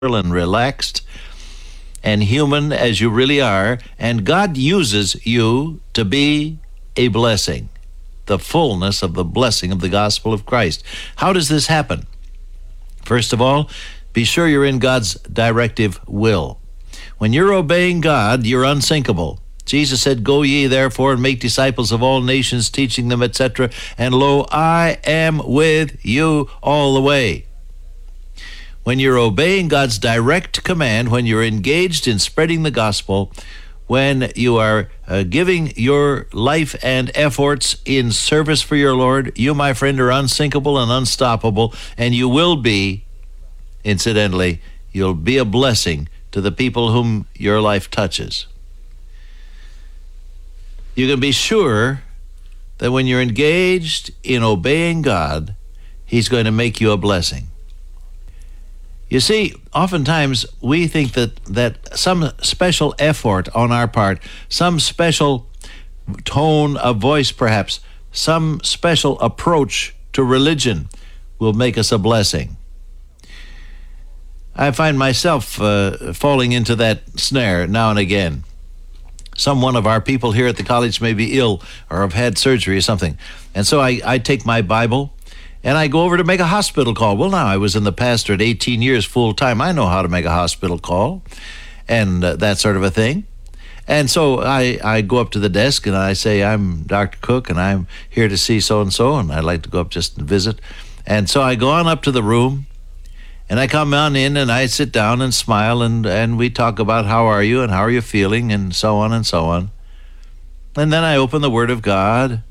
and relaxed and human as you really are, and God uses you to be a blessing, the fullness of the blessing of the gospel of Christ. How does this happen? First of all, be sure you're in God's directive will. When you're obeying God, you're unsinkable. Jesus said, "Go ye therefore and make disciples of all nations, teaching them, etc. And lo, I am with you all the way." When you're obeying God's direct command, when you're engaged in spreading the gospel, when you are giving your life and efforts in service for your Lord, you, my friend, are unsinkable and unstoppable, and you will be, incidentally, you'll be a blessing to the people whom your life touches. You can be sure that when you're engaged in obeying God, He's going to make you a blessing. You see, oftentimes we think that some special effort on our part, some special tone of voice perhaps, some special approach to religion will make us a blessing. I find myself falling into that snare now and again. Some one of our people here at the college may be ill or have had surgery or something. And so I take my Bible and I go over to make a hospital call. Well, now, I was in the pastorate 18 years full time. I know how to make a hospital call and that sort of a thing. And so I go up to the desk and I say, "I'm Dr. Cook and I'm here to see so-and-so, and I'd like to go up just and visit." And so I go on up to the room and I come on in and I sit down and smile and we talk about how are you and how are you feeling and so on and so on. And then I open the Word of God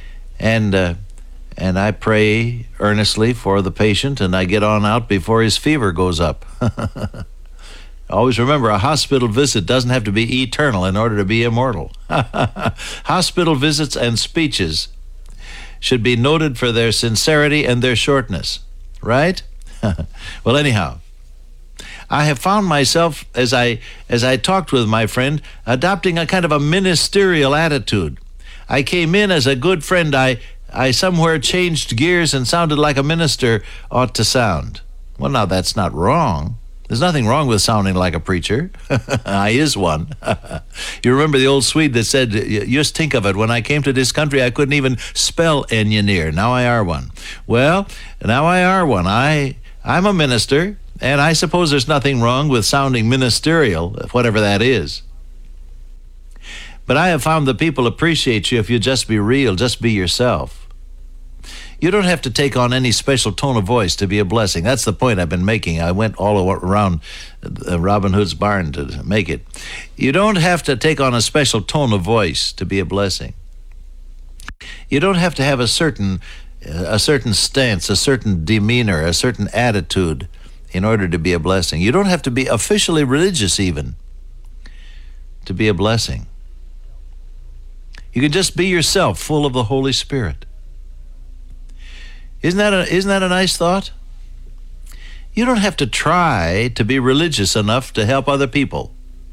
and I pray earnestly for the patient, and I get on out before his fever goes up. Always remember, a hospital visit doesn't have to be eternal in order to be immortal. Hospital visits and speeches should be noted for their sincerity and their shortness, right? Well, anyhow, I have found myself, as I talked with my friend, adopting a kind of a ministerial attitude. I came in as a good friend. I somewhere changed gears and sounded like a minister ought to sound. Well, now, that's not wrong. There's nothing wrong with sounding like a preacher. I is one. You remember the old Swede that said, "Just think of it, when I came to this country, I couldn't even spell engineer. Now I are one." Well, now I are one. I'm a minister, and I suppose there's nothing wrong with sounding ministerial, whatever that is. But I have found that people appreciate you if you just be real, just be yourself. You don't have to take on any special tone of voice to be a blessing. That's the point I've been making. I went all around Robin Hood's barn to make it. You don't have to take on a special tone of voice to be a blessing. You don't have to have a certain stance, a certain demeanor, a certain attitude in order to be a blessing. You don't have to be officially religious even to be a blessing. You can just be yourself, full of the Holy Spirit. Isn't that a nice thought? You don't have to try to be religious enough to help other people.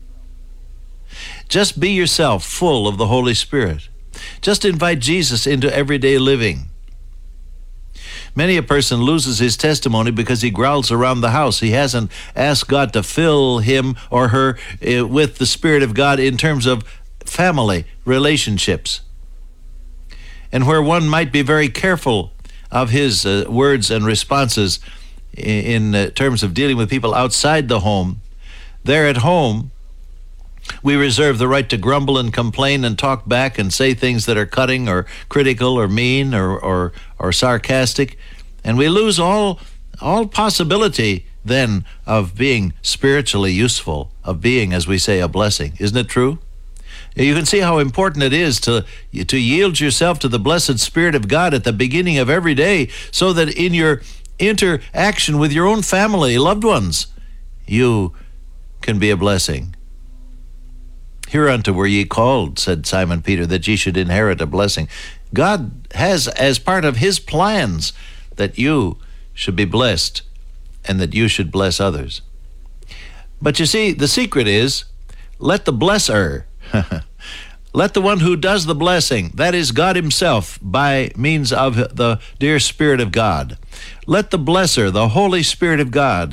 Just be yourself, full of the Holy Spirit. Just invite Jesus into everyday living. Many a person loses his testimony because he growls around the house. He hasn't asked God to fill him or her with the Spirit of God in terms of family relationships. And where one might be very careful of his words and responses in terms of dealing with people outside the home, there at home, we reserve the right to grumble and complain and talk back and say things that are cutting or critical or mean or sarcastic. And we lose all possibility then of being spiritually useful, of being, as we say, a blessing. Isn't it true? You can see how important it is to yield yourself to the blessed Spirit of God at the beginning of every day, so that in your interaction with your own family, loved ones, you can be a blessing. "Hereunto were ye called," said Simon Peter, "that ye should inherit a blessing." God has as part of His plans that you should be blessed and that you should bless others. But you see, the secret is, let the blesser, let the one who does the blessing, that is God Himself by means of the dear Spirit of God, let the blesser, the Holy Spirit of God,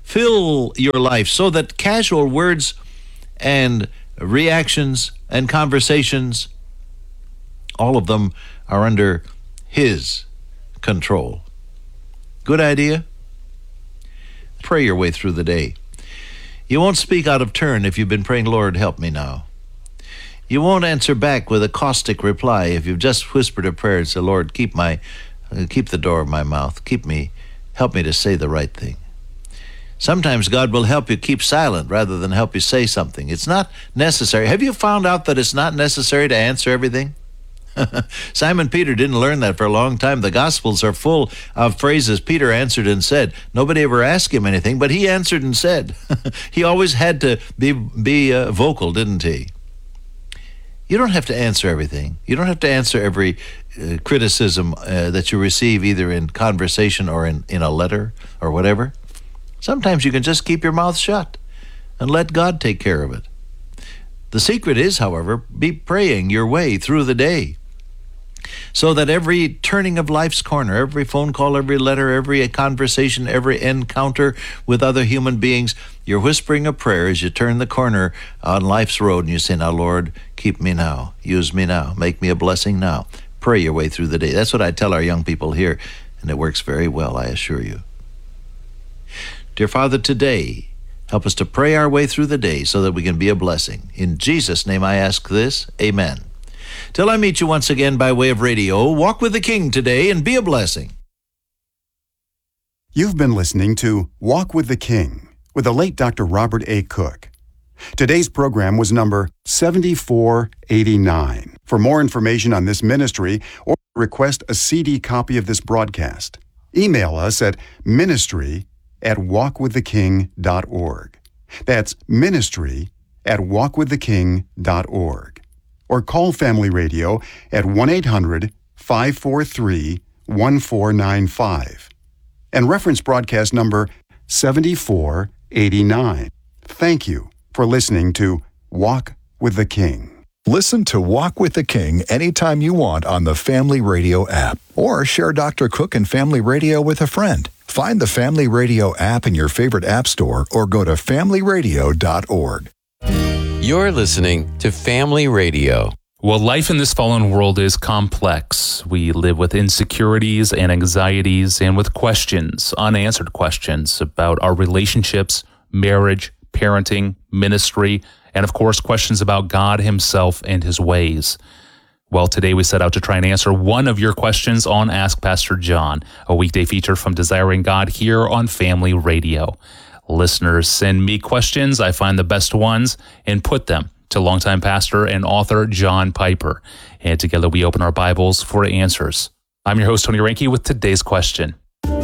fill your life so that casual words and reactions and conversations, all of them are under His control. Good idea? Pray your way through the day. You won't speak out of turn if you've been praying, Lord, help me now. You won't answer back with a caustic reply if you've just whispered a prayer and said, Lord, keep the door of my mouth. Help me to say the right thing. Sometimes God will help you keep silent rather than help you say something. It's not necessary. Have you found out that it's not necessary to answer everything? Simon Peter didn't learn that for a long time. The Gospels are full of phrases Peter answered and said. Nobody ever asked him anything, but he answered and said. He always had to be vocal, didn't he? You don't have to answer everything. You don't have to answer every criticism that you receive either in conversation or in a letter or whatever. Sometimes you can just keep your mouth shut and let God take care of it. The secret is, however, be praying your way through the day so that every turning of life's corner, every phone call, every letter, every conversation, every encounter with other human beings, you're whispering a prayer as you turn the corner on life's road and you say, now, Lord, keep me now, use me now, make me a blessing now. Pray your way through the day. That's what I tell our young people here, and it works very well, I assure you. Dear Father, today, help us to pray our way through the day so that we can be a blessing. In Jesus' name I ask this, amen. Till I meet you once again by way of radio, walk with the King today and be a blessing. You've been listening to Walk with the King with the late Dr. Robert A. Cook. Today's program was number 7489. For more information on this ministry or request a CD copy of this broadcast, email us at ministry@walkwiththeking.org. That's ministry@walkwiththeking.org. Or call Family Radio at 1-800-543-1495 and reference broadcast number 7489. Thank you for listening to Walk with the King. Listen to Walk with the King anytime you want on the Family Radio app, or share Dr. Cook and Family Radio with a friend. Find the Family Radio app in your favorite app store or go to familyradio.org. You're listening to Family Radio. Well, life in this fallen world is complex. We live with insecurities and anxieties and with questions, unanswered questions about our relationships, marriage, parenting, ministry, and of course, questions about God Himself and His ways. Well, today we set out to try and answer one of your questions on Ask Pastor John, a weekday feature from Desiring God here on Family Radio. Listeners send me questions. I find the best ones and put them to longtime pastor and author John Piper. And together we open our Bibles for answers. I'm your host, Tony Reinke, with today's question.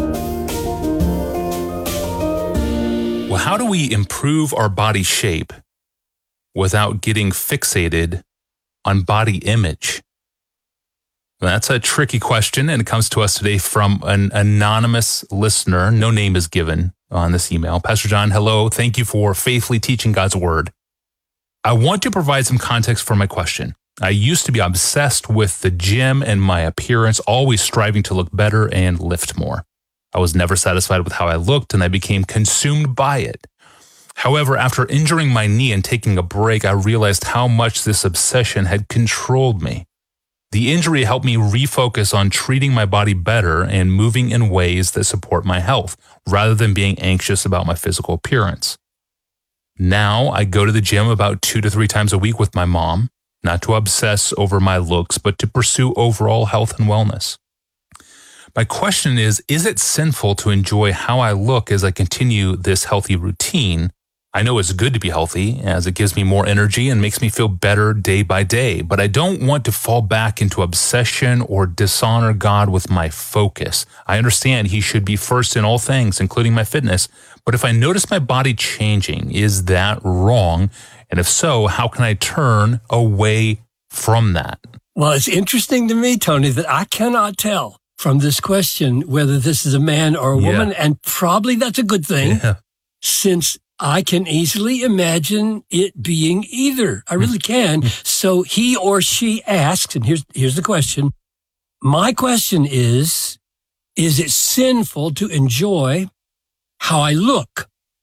Well, how do we improve our body shape without getting fixated on body image? Well, that's a tricky question, and it comes to us today from an anonymous listener. No name is given on this email. Pastor John, hello. Thank you for faithfully teaching God's Word. I want to provide some context for my question. I used to be obsessed with the gym and my appearance, always striving to look better and lift more. I was never satisfied with how I looked, and I became consumed by it. However, after injuring my knee and taking a break, I realized how much this obsession had controlled me. The injury helped me refocus on treating my body better and moving in ways that support my health, rather than being anxious about my physical appearance. Now I go to the gym about 2 to 3 times a week with my mom, not to obsess over my looks, but to pursue overall health and wellness. My question is it sinful to enjoy how I look as I continue this healthy routine? I know it's good to be healthy, as it gives me more energy and makes me feel better day by day, but I don't want to fall back into obsession or dishonor God with my focus. I understand He should be first in all things, including my fitness, but if I notice my body changing, is that wrong? And if so, how can I turn away from that? Well, it's interesting to me, Tony, that I cannot tell from this question whether this is a man or a woman, and probably that's a good thing, since I can easily imagine it being either. I really can. So he or she asks, and here's the question. My question is it sinful to enjoy how I look?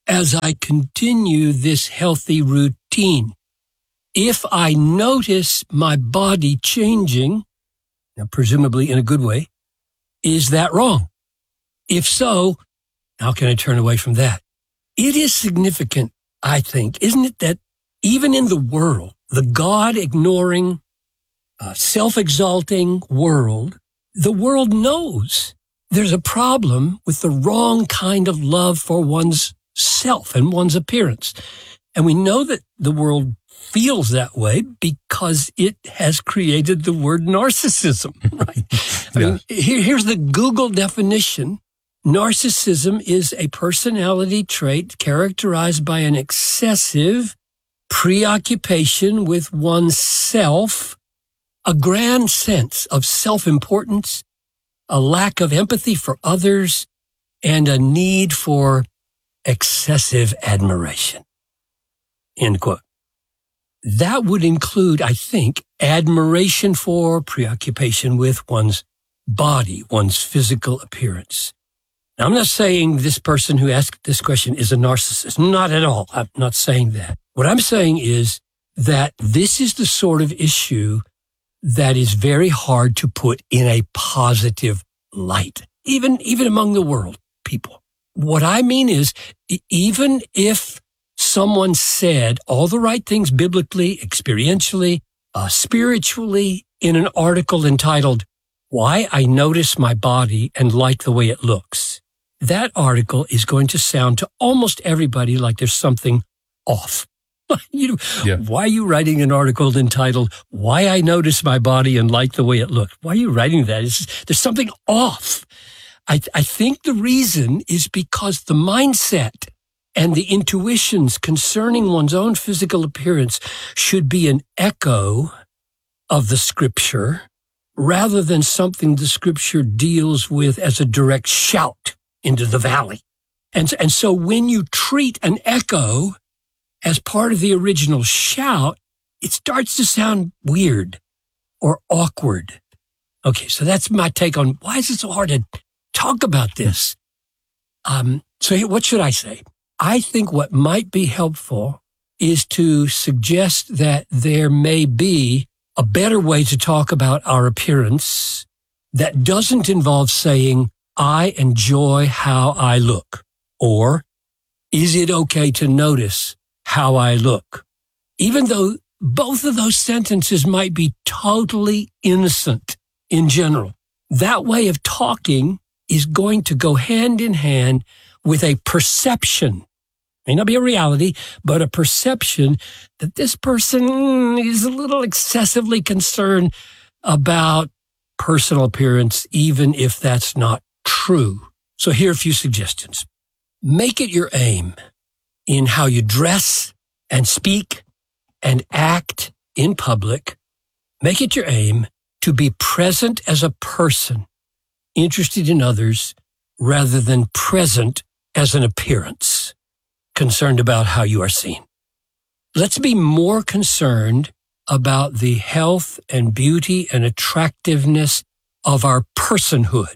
as I continue this healthy routine. If I notice my body changing, now presumably in a good way, is that wrong? If so, how can I turn away from that? It is significant, I think, isn't it, that even in the world, the God-ignoring, self-exalting world, the world knows there's a problem with the wrong kind of love for one's self and one's appearance. And we know that the world feels that way because it has created the word narcissism, right? I mean, here's the Google definition. Narcissism is a personality trait characterized by an excessive preoccupation with oneself, a grand sense of self-importance, a lack of empathy for others, and a need for excessive admiration. End quote. That would include, I think, admiration for, preoccupation with one's body, one's physical appearance. Now, I'm not saying this person who asked this question is a narcissist. Not at all. I'm not saying that. What I'm saying is that this is the sort of issue that is very hard to put in a positive light, even among the world people. What I mean is, even if someone said all the right things biblically, experientially, spiritually in an article entitled, "Why I Notice My Body and Like the Way It Looks," that article is going to sound to almost everybody like there's something off. Why are you writing an article entitled, "Why I Notice My Body and Like the Way It Looked"? Why are you writing that? There's something off. I think the reason is because the mindset and the intuitions concerning one's own physical appearance should be an echo of the Scripture rather than something the Scripture deals with as a direct shout into the valley. And so when you treat an echo as part of the original shout, it starts to sound weird or awkward. Okay, so that's my take on why is it so hard to talk about this? So what should I say? I think what might be helpful is to suggest that there may be a better way to talk about our appearance that doesn't involve saying, "I enjoy how I look," or "Is it okay to notice how I look?" Even though both of those sentences might be totally innocent in general, that way of talking is going to go hand in hand with a perception, may not be a reality, but a perception that this person is a little excessively concerned about personal appearance, even if that's not true. So here are a few suggestions. Make it your aim in how you dress and speak and act in public. Make it your aim to be present as a person, interested in others, rather than present as an appearance, concerned about how you are seen. Let's be more concerned about the health and beauty and attractiveness of our personhood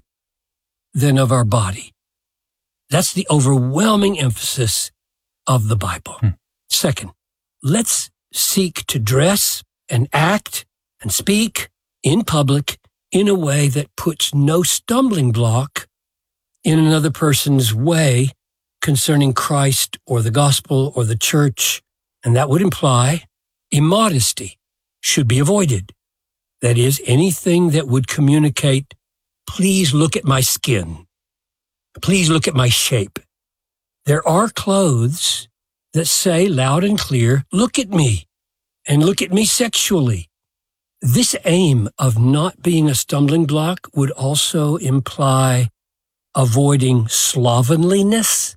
than of our body. That's the overwhelming emphasis of the Bible. Second, let's seek to dress and act and speak in public in a way that puts no stumbling block in another person's way concerning Christ or the gospel or the church, and that would imply immodesty should be avoided. That is, anything that would communicate, "Please look at my skin. Please look at my shape." There are clothes that say loud and clear, "Look at me, and look at me sexually." This aim of not being a stumbling block would also imply avoiding slovenliness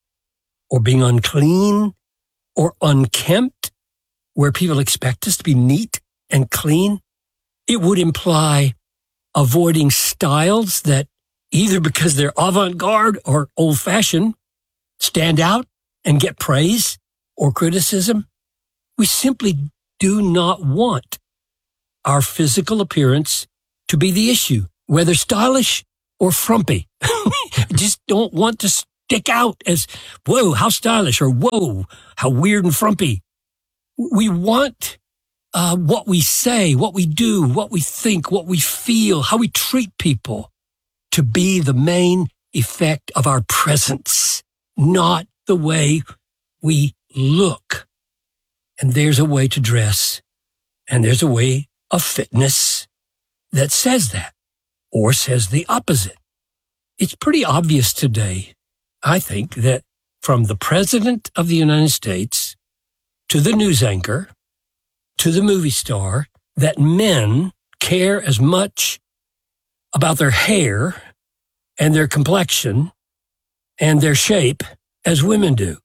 or being unclean or unkempt, where people expect us to be neat and clean. It would imply avoiding styles that, either because they're avant-garde or old-fashioned, stand out and get praise or criticism. We simply do not want our physical appearance to be the issue, whether stylish or frumpy. Just don't want to stick out as, whoa, how stylish, or whoa, how weird and frumpy. We want what we say, what we do, what we think, what we feel, how we treat people to be the main effect of our presence, not the way we look. And there's a way to dress, and there's a way of fitness that says that, or says the opposite. It's pretty obvious today, I think, that from the President of the United States to the news anchor to the movie star, that men care as much about their hair and their complexion and their shape as women do.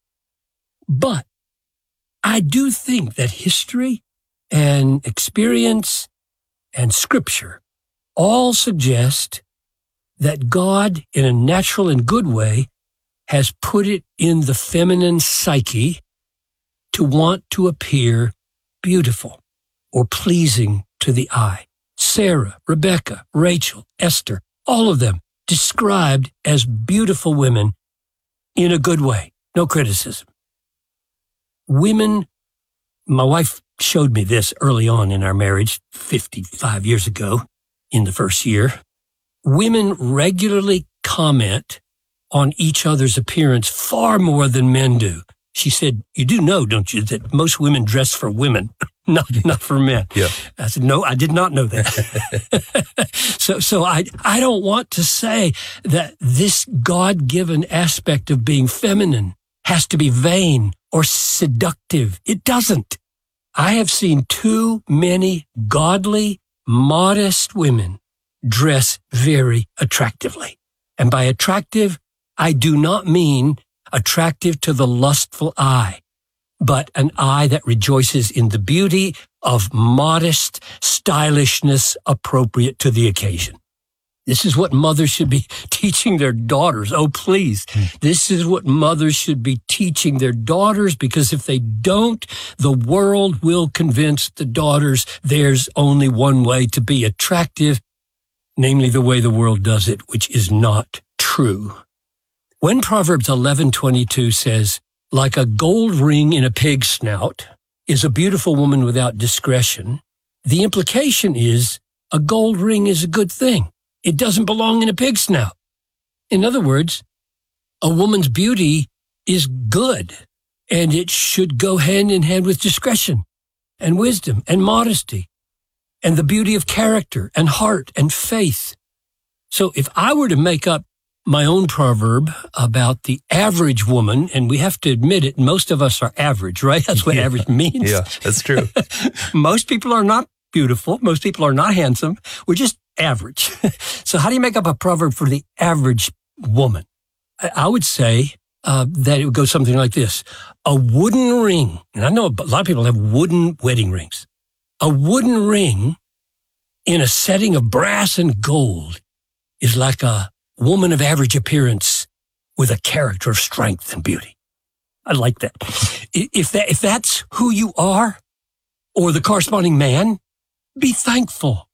But I do think that history and experience and scripture all suggest that God, in a natural and good way, has put it in the feminine psyche to want to appear beautiful or pleasing to the eye. Sarah, Rebecca, Rachel, Esther, all of them described as beautiful women in a good way. No criticism. Women, my wife showed me this early on in our marriage, 55 years ago, in the first year. Women regularly comment on each other's appearance far more than men do. She said, you do know, don't you, that most women dress for women, not for men. Yeah. I said, no, I did not know that. So I don't want to say that this God-given aspect of being feminine has to be vain or seductive. It doesn't. I have seen too many godly, modest women dress very attractively. And by attractive, I do not mean attractive to the lustful eye, but an eye that rejoices in the beauty of modest stylishness appropriate to the occasion. This is what mothers should be teaching their daughters. Oh, please. This is what mothers should be teaching their daughters, because if they don't, the world will convince the daughters there's only one way to be attractive, namely the way the world does it, which is not true. When Proverbs 11:22 says, like a gold ring in a pig's snout is a beautiful woman without discretion, the implication is a gold ring is a good thing. It doesn't belong in a pig's snout. In other words, a woman's beauty is good, and it should go hand in hand with discretion and wisdom and modesty and the beauty of character and heart and faith. So if I were to make up my own proverb about the average woman, and we have to admit it, most of us are average, right? That's what average means. Yeah, that's true. Most people are not beautiful. Most people are not handsome. We're just average. So how do you make up a proverb for the average woman? I would say that it would go something like this. A wooden ring, and I know a lot of people have wooden wedding rings. A wooden ring in a setting of brass and gold is like a woman of average appearance with a character of strength and beauty. I like that. If that's who you are, or the corresponding man, be thankful.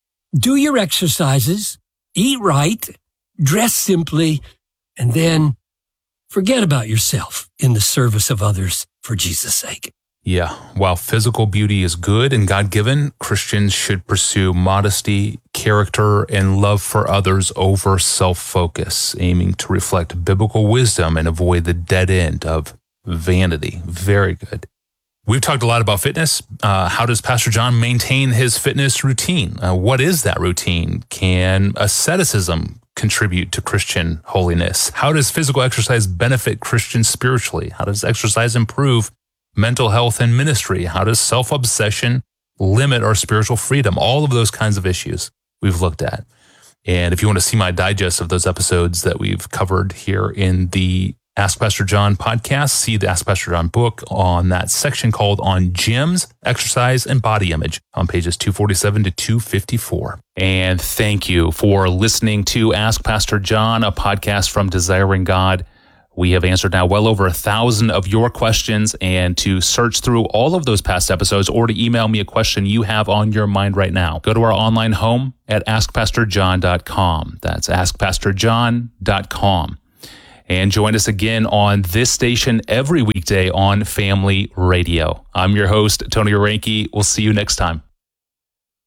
Do your exercises, eat right, dress simply, and then forget about yourself in the service of others for Jesus' sake. Yeah. While physical beauty is good and God-given, Christians should pursue modesty, character, and love for others over self-focus, aiming to reflect biblical wisdom and avoid the dead end of vanity. Very good. We've talked a lot about fitness. How does Pastor John maintain his fitness routine? What is that routine? Can asceticism contribute to Christian holiness? How does physical exercise benefit Christians spiritually? How does exercise improve mental health and ministry? How does self-obsession limit our spiritual freedom? All of those kinds of issues we've looked at. And if you want to see my digest of those episodes that we've covered here in the Ask Pastor John podcast, see the Ask Pastor John book on that section called On Gyms, Exercise, and Body Image on pages 247 to 254. And thank you for listening to Ask Pastor John, a podcast from Desiring God. We have answered now well over 1,000 of your questions, and to search through all of those past episodes or to email me a question you have on your mind right now, go to our online home at askpastorjohn.com. That's askpastorjohn.com. And join us again on this station every weekday on Family Radio. I'm your host, Tony Reinke. We'll see you next time.